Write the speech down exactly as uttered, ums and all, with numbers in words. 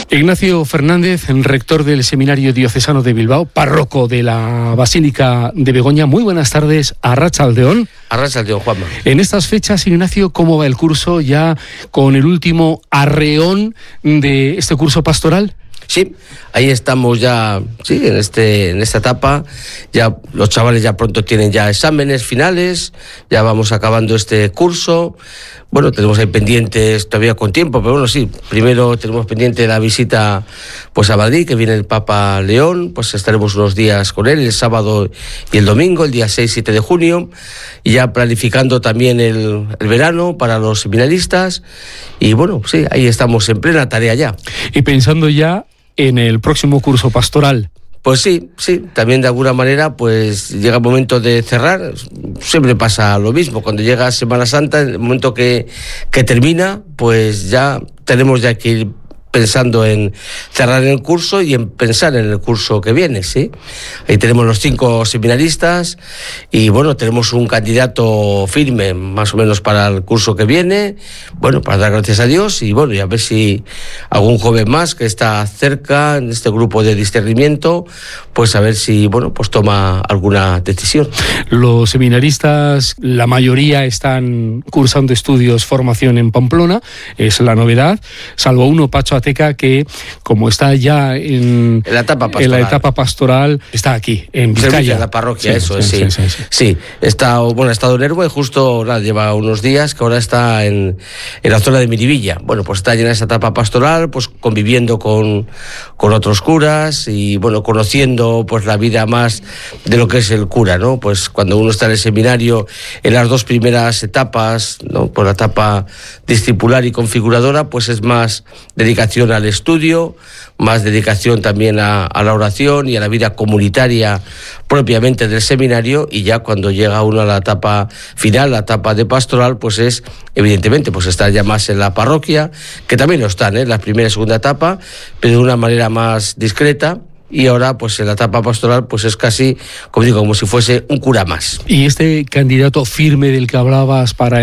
Ignacio Fernández, rector del Seminario Diocesano de Bilbao, párroco de la Basílica de Begoña. Muy buenas tardes, arratsaldeon. Arratsaldeon, Juanma. En estas fechas, Ignacio, ¿cómo va el curso ya con el último arreón de este curso pastoral? Sí, ahí estamos ya, sí, en este, en esta etapa. Ya los chavales ya pronto tienen ya exámenes finales, ya vamos acabando este curso. Bueno, tenemos ahí pendientes todavía con tiempo, pero bueno, sí, primero tenemos pendiente la visita pues a Madrid, que viene el Papa León, pues estaremos unos días con él, el sábado y el domingo, el día seis y siete de junio, y ya planificando también el, el verano para los seminaristas, y bueno, sí, ahí estamos en plena tarea ya. Y pensando ya en el próximo curso pastoral. Pues sí, sí, también de alguna manera pues llega el momento de cerrar. Siempre pasa lo mismo, cuando llega Semana Santa, en el momento que, que termina, pues ya tenemos ya que ir pensando en cerrar el curso y en pensar en el curso que viene, ¿sí? Ahí tenemos los cinco seminaristas y bueno, tenemos un candidato firme más o menos para el curso que viene, bueno, para dar gracias a Dios y bueno, y a ver si algún joven más que está cerca en este grupo de discernimiento, pues a ver si, bueno, pues toma alguna decisión. Los seminaristas, la mayoría están cursando estudios, formación en Pamplona, es la novedad, salvo uno, Pacho Ateca, que como está ya en, en, la, etapa pastoral. en la etapa pastoral, está aquí, en Vizcaya. En la parroquia, sí, eso sí, sí. Sí, sí, sí. sí está, bueno, ha estado en Erbo y justo nada, lleva unos días que ahora está en, en la zona de Miribilla. Bueno, pues está ya en esa etapa pastoral, pues conviviendo con, con otros curas y bueno, conociendo pues la vida más de lo que es el cura, ¿no? Pues cuando uno está en el seminario, en las dos primeras etapas, ¿no? Por la etapa discipular y configuradora, pues es más dedicación al estudio, más dedicación también a, a la oración y a la vida comunitaria propiamente del seminario, y ya cuando llega uno a la etapa final, la etapa de pastoral, pues es evidentemente pues estar ya más en la parroquia, que también lo están, ¿eh? La primera y segunda etapa, pero de una manera más discreta. Y ahora, pues en la etapa pastoral, pues es casi, como digo, como si fuese un cura más. Y este candidato firme del que hablabas para